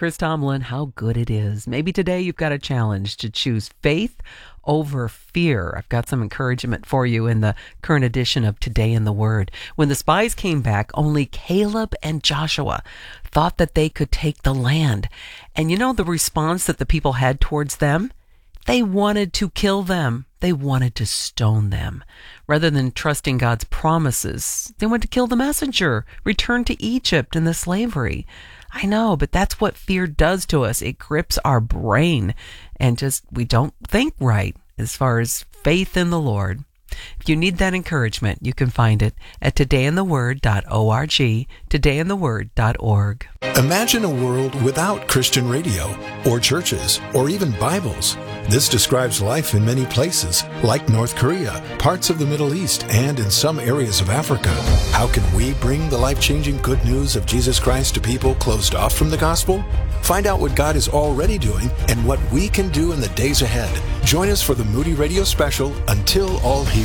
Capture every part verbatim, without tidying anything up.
Chris Tomlin, how good it is. Maybe today you've got a challenge to choose faith over fear. I've got some encouragement for you in the current edition of Today in the Word. When the spies came back, only Caleb and Joshua thought that they could take the land. And you know the response that the people had towards them? They wanted to kill them. They wanted to stone them. Rather than trusting God's promises, they went to kill the messenger, return to Egypt and the slavery. I know, but that's what fear does to us. It grips our brain and just, we don't think right as far as faith in the Lord. If you need that encouragement, you can find it at today in the word dot org, today in the word dot org. Imagine a world without Christian radio, or churches, or even Bibles. This describes life in many places, like North Korea, parts of the Middle East, and in some areas of Africa. How can we bring the life-changing good news of Jesus Christ to people closed off from the gospel? Find out what God is already doing and what we can do in the days ahead. Join us for the Moody Radio special, Until All Hear.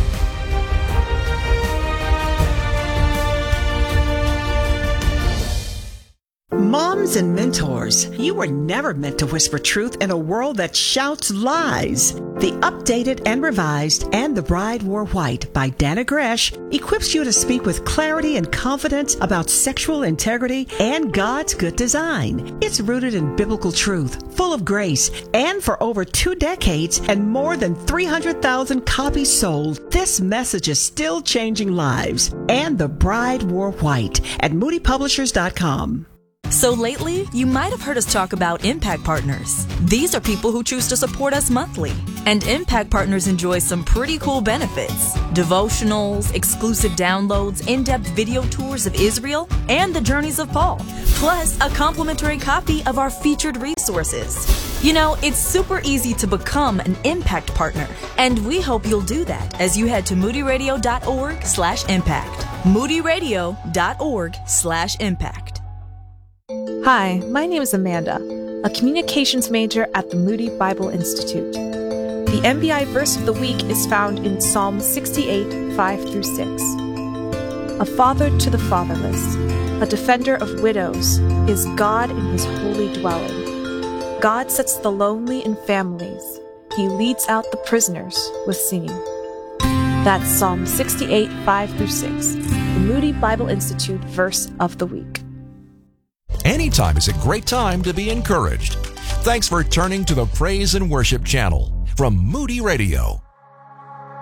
Moms and mentors, you were never meant to whisper truth in a world that shouts lies. The updated and revised And the Bride Wore White by Dana Gresh equips you to speak with clarity and confidence about sexual integrity and God's good design. It's rooted in biblical truth, full of grace, and for over two decades and more than three hundred thousand copies sold, this message is still changing lives. And the Bride Wore White at moody publishers dot com. So lately, you might have heard us talk about Impact Partners. These are people who choose to support us monthly. And Impact Partners enjoy some pretty cool benefits. Devotionals, exclusive downloads, in-depth video tours of Israel, and the journeys of Paul. Plus, a complimentary copy of our featured resources. You know, it's super easy to become an Impact Partner. And we hope you'll do that as you head to moody radio dot org slash impact. moody radio dot org slash impact. Hi, my name is Amanda, a communications major at the Moody Bible Institute. The M B I verse of the week is found in Psalm sixty-eight, five through six. A father to the fatherless, a defender of widows, is God in his holy dwelling. God sets the lonely in families. He leads out the prisoners with singing. That's Psalm sixty-eight, five through six, the Moody Bible Institute verse of the week. Anytime is a great time to be encouraged. Thanks for turning to the Praise and Worship channel from Moody Radio.